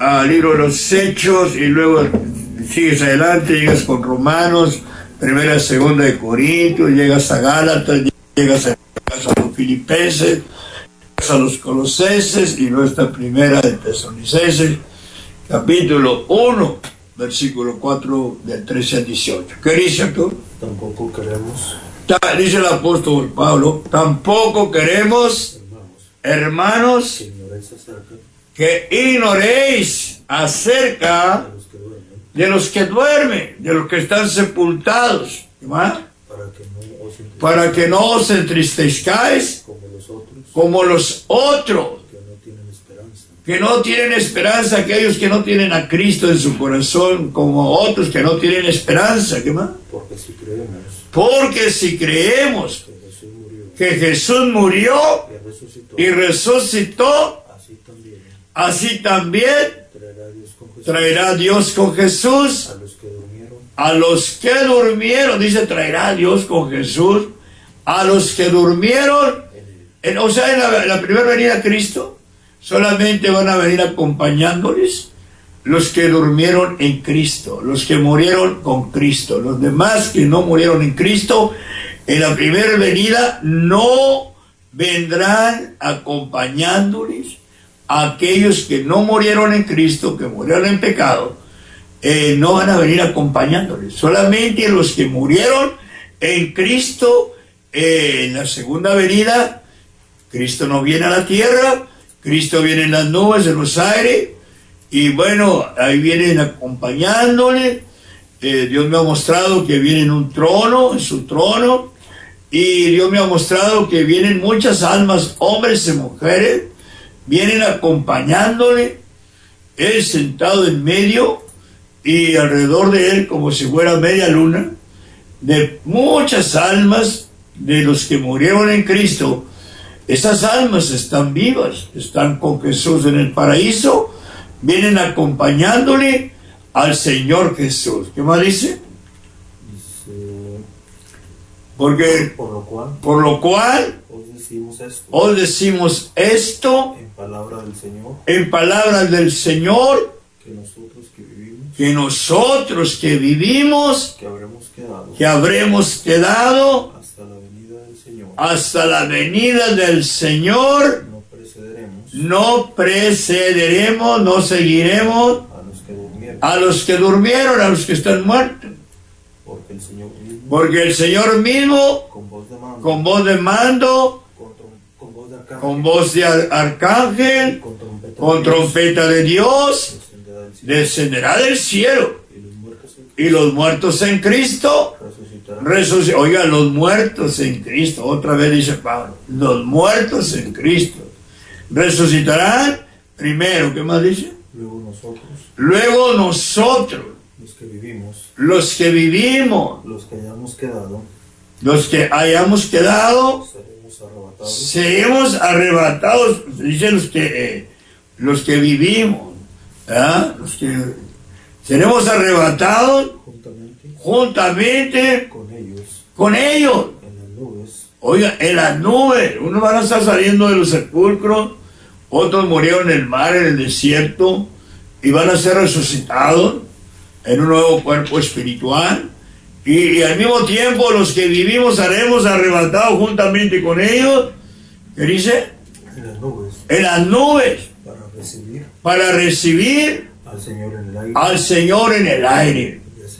al libro de los Hechos y luego sigues adelante, llegas con Romanos, primera, segunda de Corintios, llegas a Gálatas, llegas a los Filipenses, llegas a los Colosenses y luego esta primera de Tesalonicenses, capítulo 1, versículo 4 del 13 al 18. ¿Qué dice tú? Tampoco queremos, dice el apóstol Pablo, tampoco queremos, hermanos, que ignoréis acerca de los que duermen, de los que están sepultados, ¿verdad? Para que no os entristezcáis como los otros que no tienen esperanza, aquellos que no tienen a Cristo en su corazón, como otros que no tienen esperanza. ¿Qué más? Porque si creemos que Jesús murió y resucitó, así también traerá Dios con Jesús a los que durmieron. Dice, traerá Dios con Jesús a los que durmieron. O sea, en la primera venida de Cristo solamente van a venir acompañándoles los que durmieron en Cristo, los que murieron con Cristo. Los demás que no murieron en Cristo, en la primera venida no vendrán acompañándoles a aquellos que no murieron en Cristo, que murieron en pecado. No van a venir acompañándoles. Solamente los que murieron en Cristo, en la segunda venida, Cristo no viene a la tierra, Cristo viene en las nubes, en los aires, y bueno, ahí vienen acompañándole. Dios me ha mostrado que viene en un trono, en su trono, y Dios me ha mostrado que vienen muchas almas, hombres y mujeres, vienen acompañándole, Él sentado en medio, y alrededor de Él, como si fuera media luna, de muchas almas de los que murieron en Cristo. Esas almas están vivas, están con Jesús en el paraíso, vienen acompañándole al Señor Jesús. ¿Qué más dice? Porque por lo cual os decimos esto en palabras del Señor, que nosotros que vivimos, que habremos quedado hasta la venida del Señor, no precederemos, no seguiremos a los que durmieron, a los que están muertos. Porque el Señor mismo, con voz de mando, con voz de arcángel, con trompeta de Dios, descenderá del cielo. Y los muertos en Cristo resucitarán. Oiga, los muertos en Cristo, otra vez dice Pablo, los muertos en Cristo resucitarán primero. ¿Qué más dice? Luego nosotros, los que vivimos, los que hayamos quedado, seremos arrebatados. Dice los que vivimos, ¿verdad? Los que seremos arrebatados juntamente con ellos. Oiga, en las nubes. Unos van a estar saliendo de los sepulcros, otros murieron en el mar, en el desierto, y van a ser resucitados en un nuevo cuerpo espiritual. Y al mismo tiempo los que vivimos seremos arrebatados juntamente con ellos. ¿Qué dice? En las nubes. Para recibir al Señor en el aire.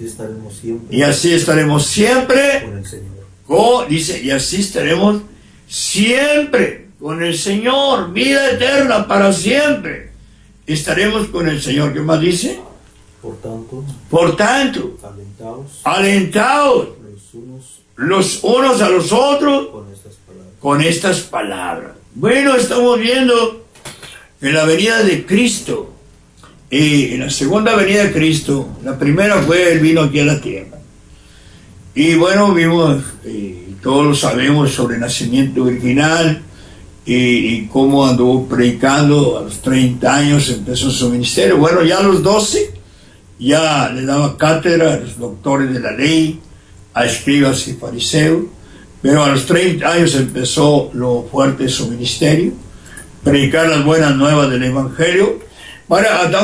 Y así estaremos siempre con el Señor. Dice, y así estaremos siempre con el Señor. Vida eterna para siempre. Estaremos con el Señor. ¿Qué más dice? Por tanto, alentaos los unos a los otros con estas palabras. Bueno, estamos viendo en la venida de Cristo. Y en la segunda venida de Cristo, la primera fue, Él vino aquí a la tierra. Y bueno, vimos, todos lo sabemos sobre el nacimiento virginal y cómo anduvo predicando. A los 30 años empezó su ministerio. Bueno, ya a los 12 ya le daba cátedra a los doctores de la ley, a escribas y fariseos. Pero a los 30 años empezó lo fuerte de su ministerio, predicar las buenas nuevas del Evangelio. Ahora,